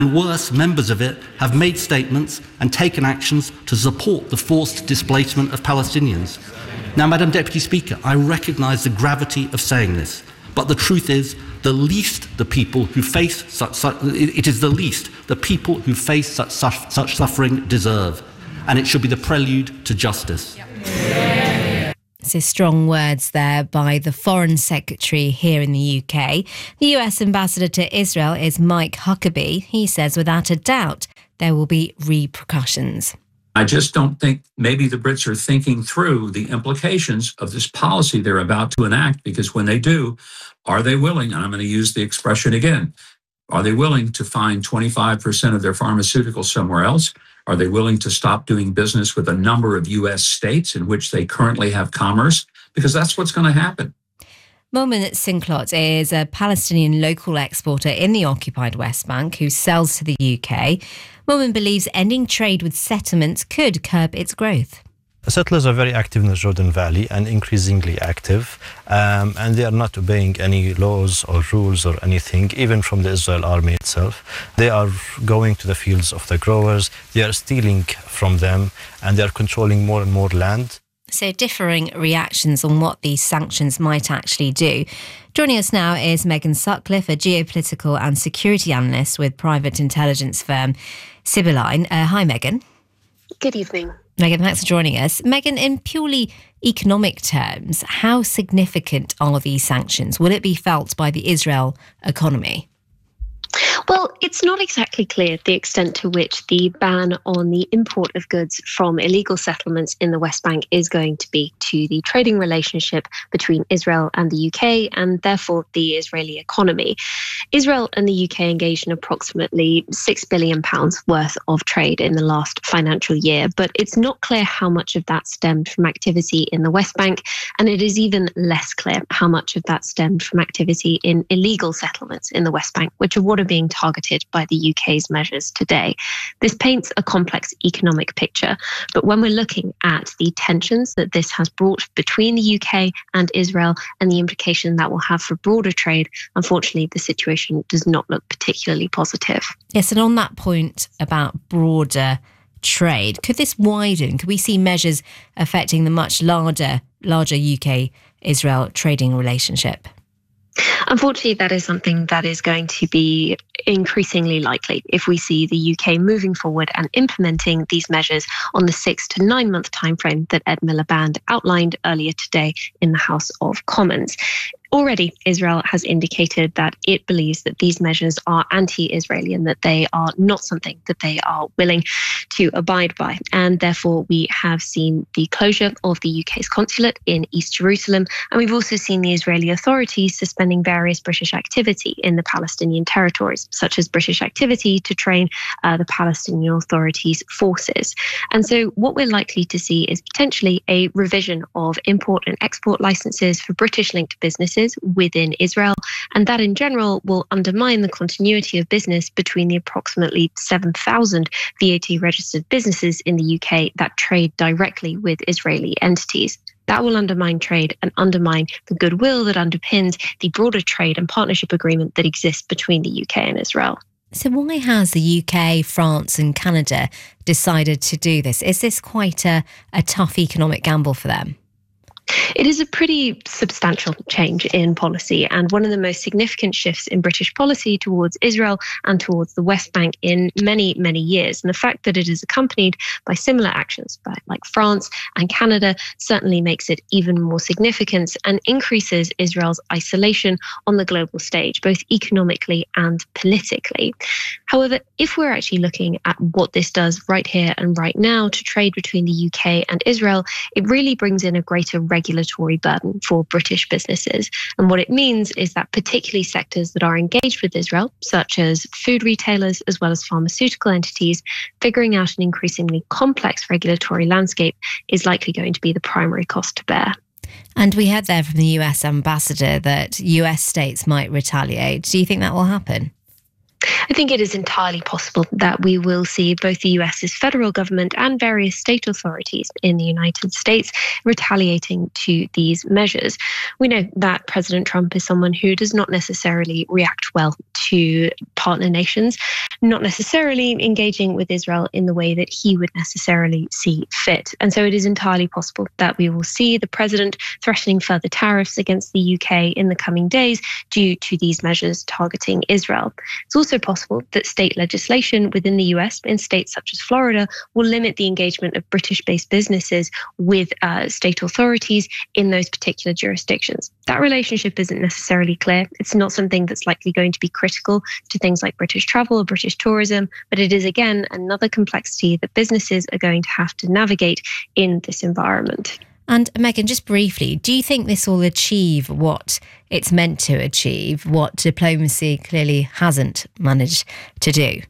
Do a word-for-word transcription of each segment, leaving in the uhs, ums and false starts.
And worse, members of it have made statements and taken actions to support the forced displacement of Palestinians. Now, Madam Deputy Speaker, I recognise the gravity of saying this, but the truth is, the least the people who face such, such it is the least the people who face such, such, such suffering deserve, and it should be the prelude to justice. Yep. So strong words there by the Foreign Secretary here in the U K. The U S Ambassador to Israel is Mike Huckabee. He says without a doubt there will be repercussions. I just don't think maybe the Brits are thinking through the implications of this policy they're about to enact, because when they do, are they willing, and I'm going to use the expression again, are they willing to find twenty-five percent of their pharmaceuticals somewhere else? Are they willing to stop doing business with a number of U S states in which they currently have commerce? Because that's what's going to happen. Momin Sinklot is a Palestinian local exporter in the occupied West Bank who sells to the U K. Momin believes ending trade with settlements could curb its growth. Settlers are very active in the Jordan Valley and increasingly active, um, and they are not obeying any laws or rules or anything, even from the Israel army itself. They are going to the fields of the growers, they are stealing from them, and they are controlling more and more land. So differing reactions on what these sanctions might actually do. Joining us now is Megan Sutcliffe, a geopolitical and security analyst with private intelligence firm Sibylline. Uh, hi, Megan. Good evening. Megan, thanks for joining us. Megan, in purely economic terms, how significant are these sanctions? Will it be felt by the Israel economy? Well, it's not exactly clear the extent to which the ban on the import of goods from illegal settlements in the West Bank is going to be to the trading relationship between Israel and the U K, and therefore the Israeli economy. Israel and the U K engaged in approximately six billion pounds worth of trade in the last financial year, but it's not clear how much of that stemmed from activity in the West Bank, and it is even less clear how much of that stemmed from activity in illegal settlements in the West Bank, which are what are being targeted by the U K's measures today. This paints a complex economic picture, but when we're looking at the tensions that this has brought between the U K and Israel and the implication that will have for broader trade, unfortunately, the situation does not look particularly positive. Yes, and on that point about broader trade, could this widen? Could we see measures affecting the much larger, larger U K-Israel trading relationship? Unfortunately, that is something that is going to be increasingly likely if we see the U K moving forward and implementing these measures on the six to nine month timeframe that Ed Miliband outlined earlier today in the House of Commons. Already, Israel has indicated that it believes that these measures are anti-Israeli and that they are not something that they are willing to abide by. And therefore, we have seen the closure of the U K's consulate in East Jerusalem. And we've also seen the Israeli authorities suspending various British activity in the Palestinian territories, such as British activity to train uh, the Palestinian Authority's forces. And so what we're likely to see is potentially a revision of import and export licenses for British-linked businesses within Israel, and that in general will undermine the continuity of business between the approximately seven thousand V A T-registered businesses in the U K that trade directly with Israeli entities. That will undermine trade and undermine the goodwill that underpins the broader trade and partnership agreement that exists between the U K and Israel. So why has the U K, France and Canada decided to do this? Is this quite a, a tough economic gamble for them? It is a pretty substantial change in policy and one of the most significant shifts in British policy towards Israel and towards the West Bank in many, many years. And the fact that it is accompanied by similar actions by like France and Canada certainly makes it even more significant and increases Israel's isolation on the global stage, both economically and politically. However, if we're actually looking at what this does right here and right now to trade between the U K and Israel, it really brings in a greater regulatory burden for British businesses. And what it means is that particularly sectors that are engaged with Israel, such as food retailers as well as pharmaceutical entities, figuring out an increasingly complex regulatory landscape is likely going to be the primary cost to bear. And we heard there from the U S ambassador that U S states might retaliate. Do you think that will happen? I think it is entirely possible that we will see both the U S's federal government and various state authorities in the United States retaliating to these measures. We know that President Trump is someone who does not necessarily react well to partner nations, not necessarily engaging with Israel in the way that he would necessarily see fit. And so it is entirely possible that we will see the president threatening further tariffs against the U K in the coming days due to these measures targeting Israel. It's also possible that state legislation within the U S in states such as Florida will limit the engagement of British-based businesses with uh, state authorities in those particular jurisdictions. That relationship isn't necessarily clear. It's not something that's likely going to be critical to things like British travel or British tourism, but it is, again, another complexity that businesses are going to have to navigate in this environment. And Megan, just briefly, do you think this will achieve what it's meant to achieve, what diplomacy clearly hasn't managed to do?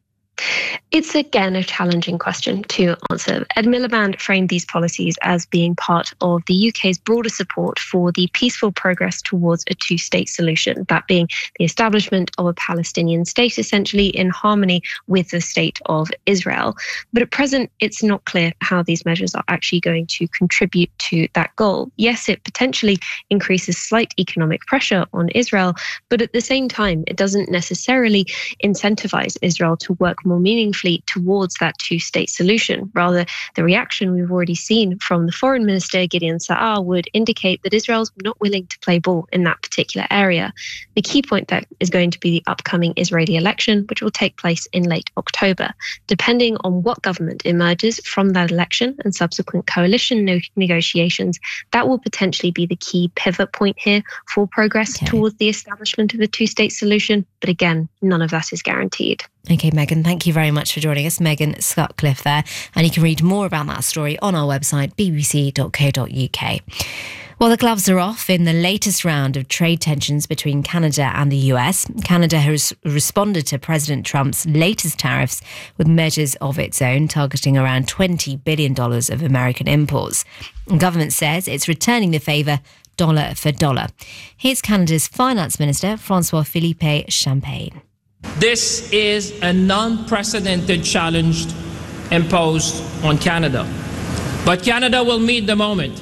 It's again a challenging question to answer. Ed Miliband framed these policies as being part of the U K's broader support for the peaceful progress towards a two-state solution, that being the establishment of a Palestinian state, essentially in harmony with the state of Israel. But at present, it's not clear how these measures are actually going to contribute to that goal. Yes, it potentially increases slight economic pressure on Israel, but at the same time, it doesn't necessarily incentivize Israel to work more meaningfully towards that two-state solution. Rather, the reaction we've already seen from the foreign minister, Gideon Sa'ar, would indicate that Israel's not willing to play ball in that particular area. The key point, though, is going to be the upcoming Israeli election, which will take place in late October. Depending on what government emerges from that election and subsequent coalition no- negotiations, that will potentially be the key pivot point here for progress okay. towards the establishment of a two-state solution. But again, none of that is guaranteed. Okay, Megan, thank you very much for joining us. Megan Sutcliffe there. And you can read more about that story on our website, b b c dot co dot u k. Well, the gloves are off in the latest round of trade tensions between Canada and the U S. Canada has responded to President Trump's latest tariffs with measures of its own, targeting around twenty billion dollars of American imports. The government says it's returning the favour dollar for dollar. Here's Canada's Finance Minister, François-Philippe Champagne. This is an unprecedented challenge imposed on Canada. But Canada will meet the moment.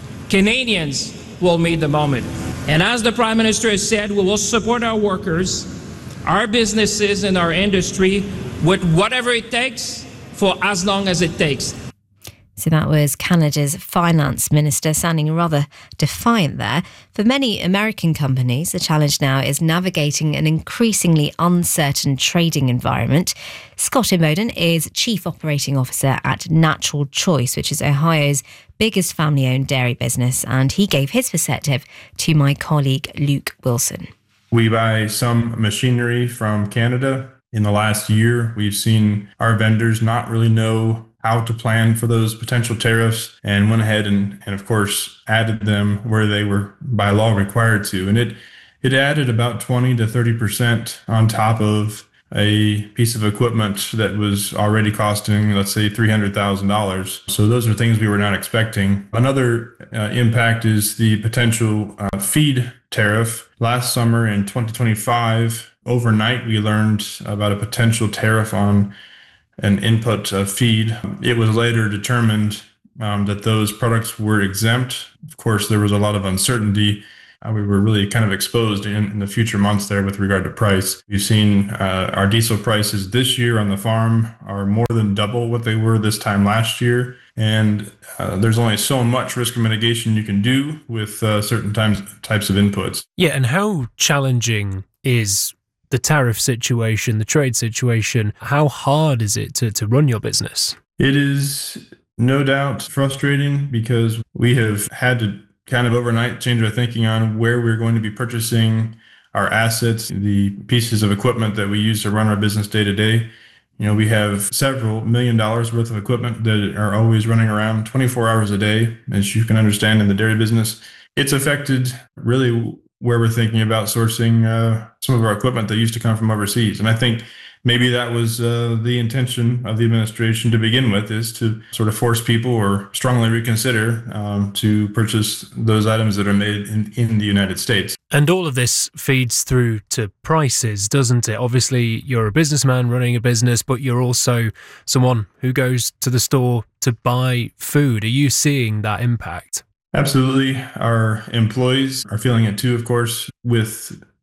Canadians will meet the moment. And as the Prime Minister has said, we will support our workers, our businesses and our industry with whatever it takes for as long as it takes. So that was Canada's Finance Minister, sounding rather defiant there. For many American companies, the challenge now is navigating an increasingly uncertain trading environment. Scott Imboden is Chief Operating Officer at Natural Choice, which is Ohio's biggest family-owned dairy business, and he gave his perspective to my colleague Luke Wilson. We buy some machinery from Canada. In the last year, we've seen our vendors not really know how to plan for those potential tariffs and went ahead and, and of course, added them where they were by law required to. And it it added about twenty to thirty percent on top of a piece of equipment that was already costing, let's say, three hundred thousand dollars. So those are things we were not expecting. Another uh, impact is the potential uh, feed tariff. Last summer in twenty twenty-five, overnight, we learned about a potential tariff on an input uh, feed. It was later determined um, that those products were exempt. Of course, there was a lot of uncertainty. Uh, we were really kind of exposed in, in the future months there with regard to price. We've seen uh, our diesel prices this year on the farm are more than double what they were this time last year. And uh, there's only so much risk mitigation you can do with uh, certain times, types of inputs. Yeah, and how challenging is the tariff situation, the trade situation? How hard is it to, to run your business? It is no doubt frustrating because we have had to kind of overnight change our thinking on where we're going to be purchasing our assets, the pieces of equipment that we use to run our business day to day. You know, we have several million dollars worth of equipment that are always running around twenty-four hours a day, as you can understand in the dairy business. It's affected really where we're thinking about sourcing uh, some of our equipment that used to come from overseas. And I think maybe that was uh, the intention of the administration to begin with, is to sort of force people or strongly reconsider um, to purchase those items that are made in, in the United States. And all of this feeds through to prices, doesn't it? Obviously, you're a businessman running a business, but you're also someone who goes to the store to buy food. Are you seeing that impact? Absolutely. Our employees are feeling it too, of course, with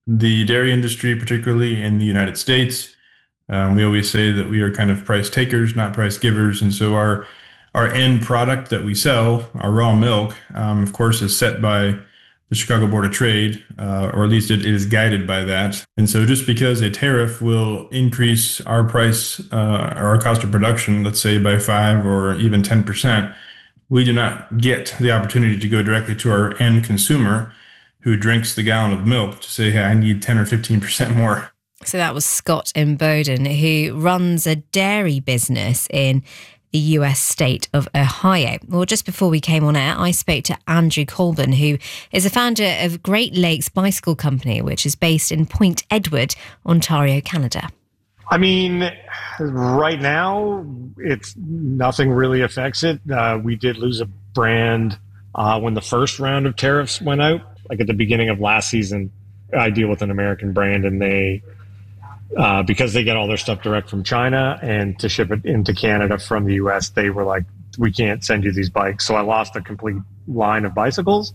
the dairy industry, particularly in the United States. Um, we always say that we are kind of price takers, not price givers. And so our our end product that we sell, our raw milk, um, of course, is set by the Chicago Board of Trade, uh, or at least it, it is guided by that. And so just because a tariff will increase our price uh, or our cost of production, let's say by five or even ten percent, we do not get the opportunity to go directly to our end consumer who drinks the gallon of milk to say, hey, I need ten or fifteen percent more. So that was Scott Imboden, who runs a dairy business in the U S state of Ohio. Well, just before we came on air, I spoke to Andrew Colburn, who is a founder of Great Lakes Bicycle Company, which is based in Point Edward, Ontario, Canada. I mean, right now, it's nothing really affects it. Uh, we did lose a brand uh, when the first round of tariffs went out, like at the beginning of last season. I deal with an American brand, and they, uh, because they get all their stuff direct from China and to ship it into Canada from the U S, they were like, we can't send you these bikes. So I lost a complete line of bicycles.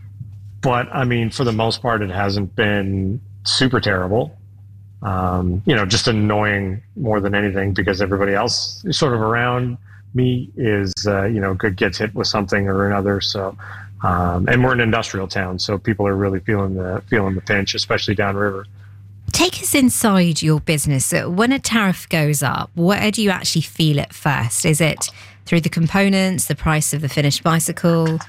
But I mean, for the most part, it hasn't been super terrible. Um, you know, just annoying more than anything, because everybody else sort of around me is, uh, you know, gets hit with something or another. So, um, and we're an industrial town, so people are really feeling the feeling the pinch, especially downriver. Take us inside your business. When a tariff goes up, where do you actually feel it first? Is it through the components, the price of the finished bicycle?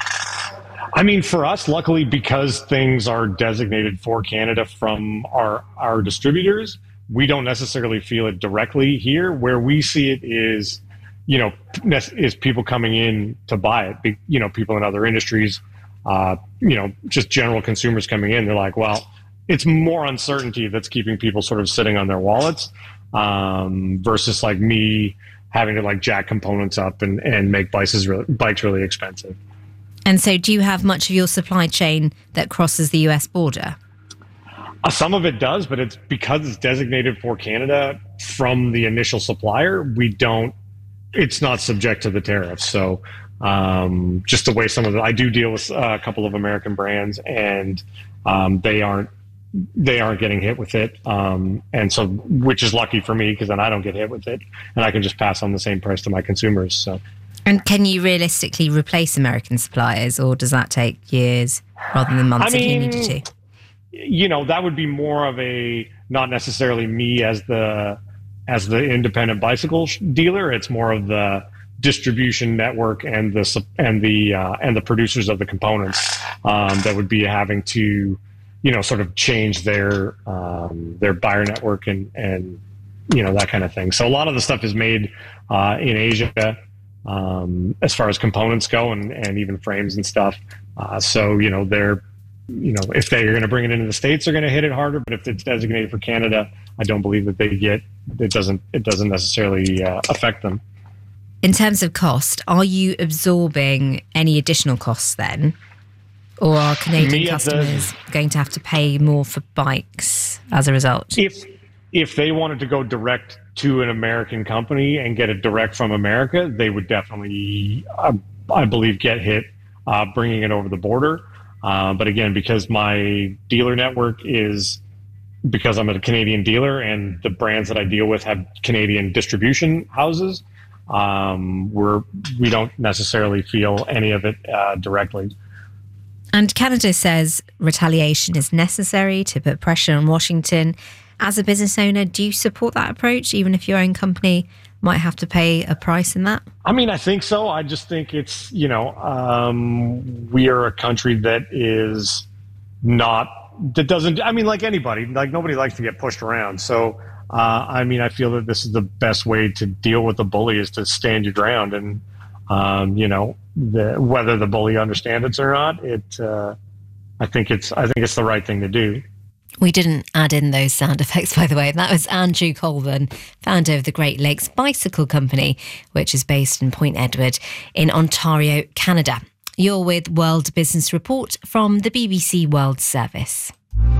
I mean, for us, luckily, because things are designated for Canada from our, our distributors, we don't necessarily feel it directly here. Where we see it is, you know, is people coming in to buy it. You know, people in other industries, uh, you know, just general consumers coming in. They're like, well, it's more uncertainty that's keeping people sort of sitting on their wallets, um, versus like me having to like jack components up and, and make bikes really, bikes really expensive. And so do you have much of your supply chain that crosses the U S border? Uh, some of it does, but it's because it's designated for Canada from the initial supplier, we don't, it's not subject to the tariffs. So um, just the way some of the, I do deal with uh, a couple of American brands, and um, they aren't, they aren't getting hit with it. Um, and so, which is lucky for me, because then I don't get hit with it and I can just pass on the same price to my consumers. So. And can you realistically replace American suppliers, or does that take years rather than months I mean, if you needed to? You know, that would be more of a, not necessarily me as the as the independent bicycle dealer. It's more of the distribution network and the and the uh, and the producers of the components um, that would be having to, you know, sort of change their um, their buyer network and and you know, that kind of thing. So a lot of the stuff is made uh, in Asia. Um, as far as components go, and, and even frames and stuff. Uh, so, you know, they're, you know, if they're going to bring it into the States, they're going to hit it harder. But if it's designated for Canada, I don't believe that they get, it doesn't, it doesn't necessarily uh, affect them. In terms of cost, are you absorbing any additional costs then? Or are Canadian Me customers the, going to have to pay more for bikes as a result? If, if they wanted to go direct to an American company and get it direct from America, they would definitely, uh, I believe, get hit uh, bringing it over the border. Uh, but again, because my dealer network is, because I'm a Canadian dealer and the brands that I deal with have Canadian distribution houses, um, we're, we don't necessarily feel any of it uh, directly. And Canada says retaliation is necessary to put pressure on Washington. As a business owner, do you support that approach, even if your own company might have to pay a price in that? I mean, I think so. I just think it's, you know, um, we are a country that is not, that doesn't, I mean, like anybody, like nobody likes to get pushed around. So, uh, I mean, I feel that this is the best way to deal with the bully, is to stand your ground. And, um, you know, the, whether the bully understands it or not, it, uh, I think it's, I think it's the right thing to do. We didn't add in those sound effects, by the way. That was Andrew Colburn, founder of the Great Lakes Bicycle Company, which is based in Point Edward in Ontario, Canada. You're with World Business Report from the B B C World Service.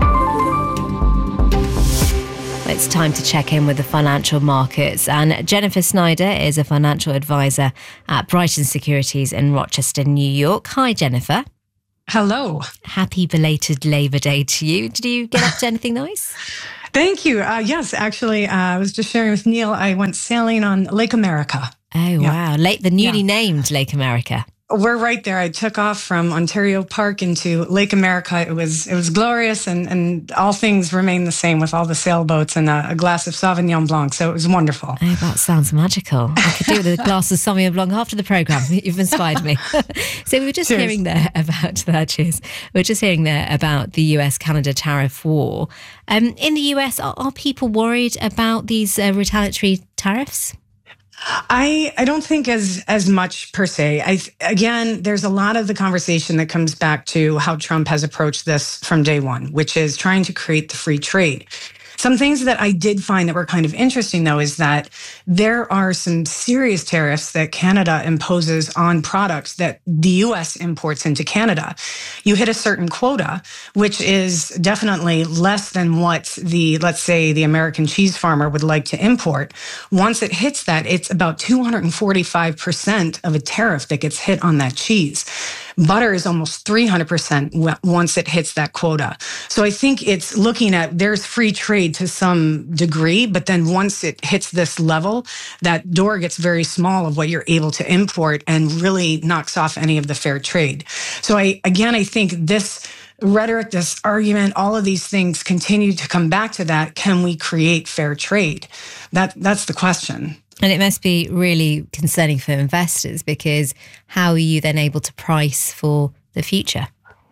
It's time to check in with the financial markets. And Jennifer Snyder is a financial advisor at Brighton Securities in Rochester, New York. Hi, Jennifer. Hello. Happy belated Labour Day to you. Did you get up to anything nice? Thank you. Uh, yes, actually, uh, I was just sharing with Neil, I went sailing on Lake America. Oh, yeah. Wow. Lake, the newly yeah. named Lake America. We're right there. I took off from Ontario Park into Lake America. It was it was glorious, and, and all things remain the same with all the sailboats and a, a glass of Sauvignon Blanc. So it was wonderful. Oh, that sounds magical. I could do with a glass of Sauvignon Blanc after the programme. You've inspired me. So we were just cheers. hearing there about that. Cheers. We were just hearing there about the U S Canada tariff war. Um, in the U S, are, are people worried about these uh, retaliatory tariffs? I, I don't think as as much per se. I again, there's a lot of the conversation that comes back to how Trump has approached this from day one, which is trying to create the free trade. Some things that I did find that were kind of interesting, though, is that there are some serious tariffs that Canada imposes on products that the U S imports into Canada. You hit a certain quota, which is definitely less than what the, let's say, the American cheese farmer would like to import. Once it hits that, it's about two hundred forty-five percent of a tariff that gets hit on that cheese. Butter is almost three hundred percent once it hits that quota. So I think it's looking at, there's free trade to some degree, but then once it hits this level, that door gets very small of what you're able to import and really knocks off any of the fair trade. So I, again, I think this rhetoric, this argument, all of these things continue to come back to that. Can we create fair trade? That that's the question. And it must be really concerning for investors, because how are you then able to price for the future?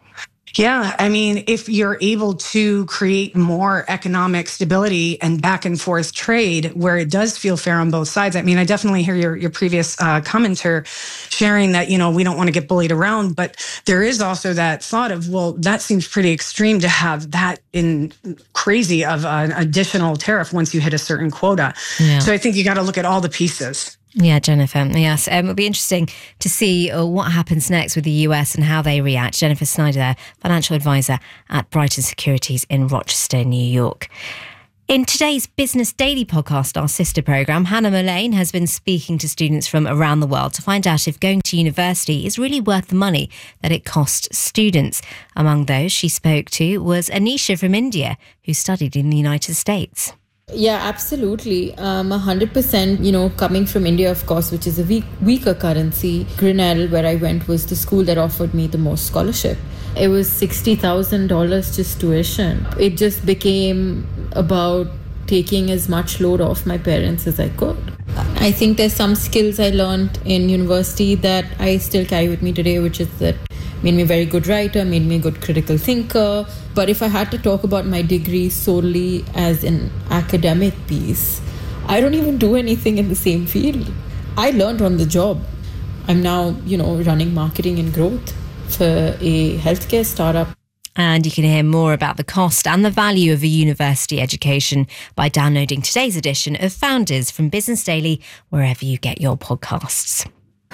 Yeah, I mean, if you're able to create more economic stability and back and forth trade where it does feel fair on both sides. I mean, I definitely hear your, your previous uh, commenter sharing that, you know, we don't want to get bullied around, but there is also that thought of, well, that seems pretty extreme to have that in crazy of an additional tariff once you hit a certain quota. Yeah. So I think you got to look at all the pieces. Yeah, Jennifer. Yes, um, it'll be interesting to see uh, what happens next with the U S and how they react. Jennifer Snyder there, financial advisor at Brighton Securities in Rochester, New York. In today's Business Daily podcast, our sister programme, Hannah Mullane has been speaking to students from around the world to find out if going to university is really worth the money that it costs students. Among those she spoke to was Anisha from India, who studied in the United States. Yeah, absolutely. Um, one hundred percent, you know, coming from India, of course, which is a weak, weaker currency. Grinnell, where I went, was the school that offered me the most scholarship. It was sixty thousand dollars just tuition. It just became about taking as much load off my parents as I could. I think there's some skills I learned in university that I still carry with me today, which is that made me a very good writer, made me a good critical thinker. But if I had to talk about my degree solely as an academic piece, I don't even do anything in the same field. I learned on the job. I'm now, you know, running marketing and growth for a healthcare startup. And you can hear more about the cost and the value of a university education by downloading today's edition of Founders from Business Daily, wherever you get your podcasts.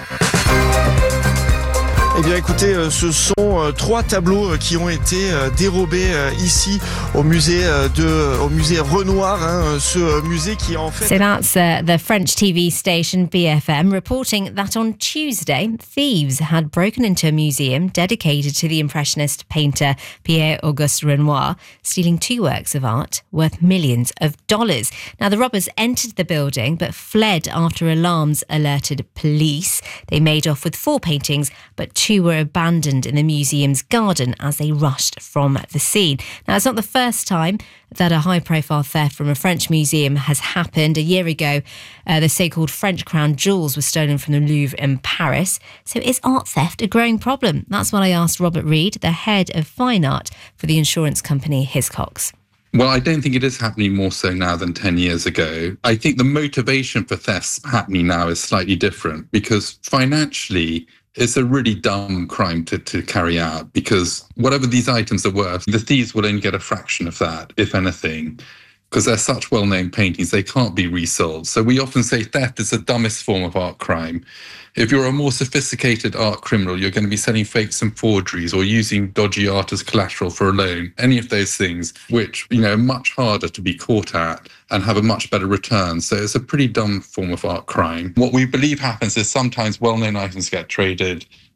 Eh bien, écoutez, ce sont euh, trois tableaux euh, qui ont été euh, dérobés euh, ici au musée euh, de, au musée Renoir, hein, ce musée qui en fait. So that's uh, the French T V station B F M reporting that on Tuesday, thieves had broken into a museum dedicated to the Impressionist painter Pierre-Auguste Renoir, stealing two works of art worth millions of dollars. Now, the robbers entered the building but fled after alarms alerted police. They made off with four paintings, but two were abandoned in the museum's garden as they rushed from the scene. Now, it's not the first time that a high-profile theft from a French museum has happened. A year ago, uh, the so-called French crown jewels were stolen from the Louvre in Paris. So is art theft a growing problem? That's what I asked Robert Reed, the head of fine art for the insurance company Hiscox. Well, I don't think it is happening more so now than ten years ago. I think the motivation for thefts happening now is slightly different, because financially, it's a really dumb crime to, to carry out, because whatever these items are worth, the thieves will only get a fraction of that, if anything, because they're such well-known paintings, they can't be resold. So we often say theft is the dumbest form of art crime. If you're a more sophisticated art criminal, you're going to be selling fakes and forgeries or using dodgy art as collateral for a loan, any of those things, which, you know, are much harder to be caught at and have a much better return. So it's a pretty dumb form of art crime. What we believe happens is sometimes well-known items get traded,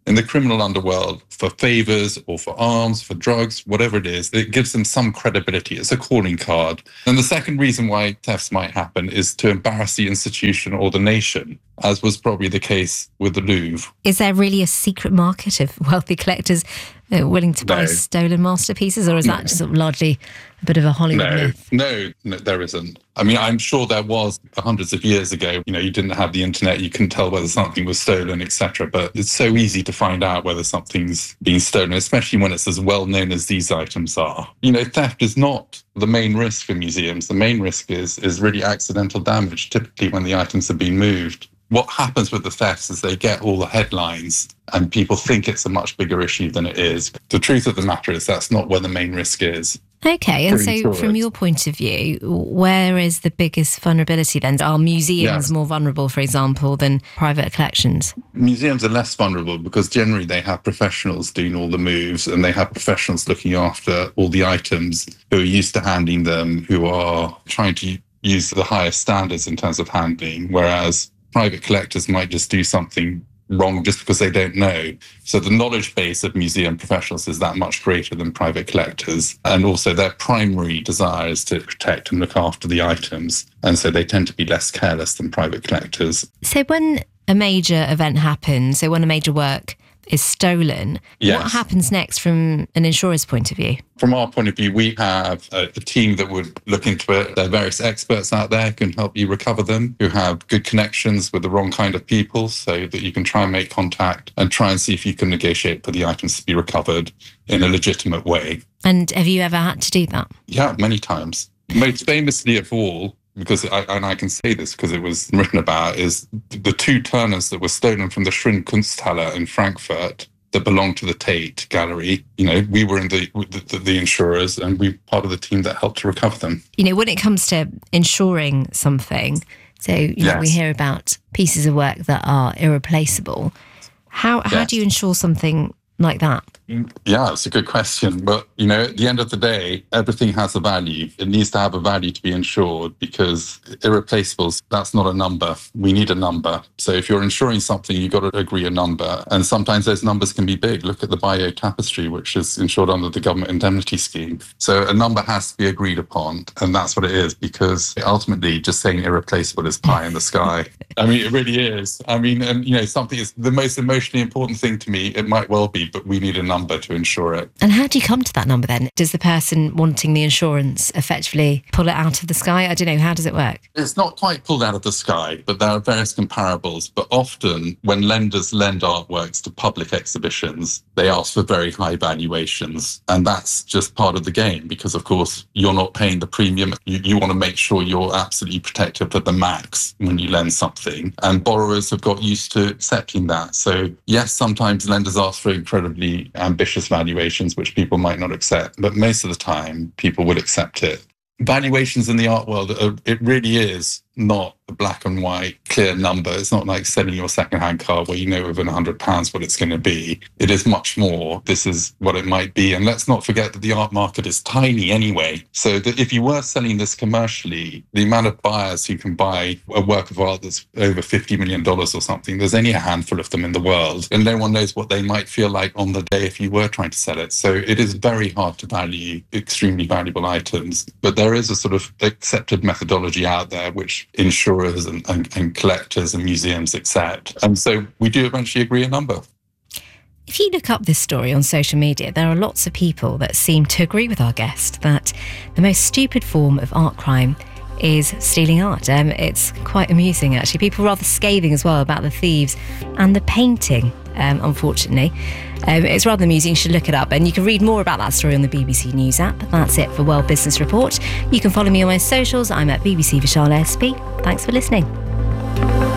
in the criminal underworld for favors or for arms, for drugs, whatever it is. It gives them some credibility. It's a calling card. And the second reason why thefts might happen is to embarrass the institution or the nation, as was probably the case with the Louvre. Is there really a secret market of wealthy collectors uh, willing to buy No. stolen masterpieces, or is that just sort of largely a bit of a Hollywood No, myth? no, no, there isn't. I mean, I'm sure there was hundreds of years ago. You know, you didn't have the internet, you couldn't tell whether something was stolen, et cetera. But it's so easy to find out whether something's been stolen, especially when it's as well known as these items are. You know, theft is not the main risk for museums. The main risk is is really accidental damage, typically when the items have been moved. What happens with the thefts is they get all the headlines and people think it's a much bigger issue than it is. The truth of the matter is that's not where the main risk is. Okay, and For so insurance. from your point of view, where is the biggest vulnerability then? Are museums Yeah. more vulnerable, for example, than private collections? Museums are less vulnerable because generally they have professionals doing all the moves and they have professionals looking after all the items who are used to handling them, who are trying to use the highest standards in terms of handling, whereas private collectors might just do something wrong just because they don't know. So the knowledge base of museum professionals is that much greater than private collectors. And also their primary desire is to protect and look after the items. And so they tend to be less careless than private collectors. So when a major event happens, so when a major work is stolen, Yes. what happens next from an insurer's point of view? From our point of view, we have a, a team that would look into it. There are various experts out there who can help you recover them, who have good connections with the wrong kind of people, so that you can try and make contact and try and see if you can negotiate for the items to be recovered in a legitimate way. And have you ever had to do that? Yeah, many times. Most famously of all, because I, and I can say this because it was written about, is the two Turners that were stolen from the Schrin Kunsthalle in Frankfurt that belonged to the Tate Gallery. You know, we were in the the, the insurers and we were part of the team that helped to recover them. You know, when it comes to insuring something, so you know, Yes. we hear about pieces of work that are irreplaceable. How how Yes. do you insure something like that? Yeah, it's a good question. But, you know, at the end of the day, everything has a value. It needs to have a value to be insured because irreplaceables, that's not a number. We need a number. So if you're insuring something, you've got to agree a number. And sometimes those numbers can be big. Look at the Bayeux Tapestry, which is insured under the government indemnity scheme. So a number has to be agreed upon. And that's what it is, because ultimately just saying irreplaceable is pie in the sky. I mean, it really is. I mean, and, you know, something is the most emotionally important thing to me. It might well be, but we need a number to insure it. And how do you come to that number then? Does the person wanting the insurance effectively pull it out of the sky? I don't know. How does it work? It's not quite pulled out of the sky, but there are various comparables. But often when lenders lend artworks to public exhibitions, they ask for very high valuations. And that's just part of the game because, of course, you're not paying the premium. You, you want to make sure you're absolutely protected at the max when you lend something. And borrowers have got used to accepting that. So yes, sometimes lenders ask for incredibly ambitious valuations, which people might not accept. But most of the time, people will accept it. Valuations in the art world, are, it really is not a black and white clear number. It's not like selling your secondhand car where you know within one hundred pounds what it's going to be. It is much more. This is what it might be. And let's not forget that the art market is tiny anyway. So that if you were selling this commercially, the amount of buyers who can buy a work of art that's over fifty million dollars or something, there's only a handful of them in the world. And no one knows what they might feel like on the day if you were trying to sell it. So it is very hard to value extremely valuable items. But there is a sort of accepted methodology out there which insurers and, and, and collectors and museums accept. And so we do eventually agree a number. If you look up this story on social media, there are lots of people that seem to agree with our guest that the most stupid form of art crime is stealing art. Um, it's quite amusing, actually. People are rather scathing as well about the thieves and the painting, um, unfortunately. Um, it's rather amusing. You should look it up. And you can read more about that story on the B B C News app. That's it for World Business Report. You can follow me on my socials. I'm at B B C Vishal S P. Thanks for listening.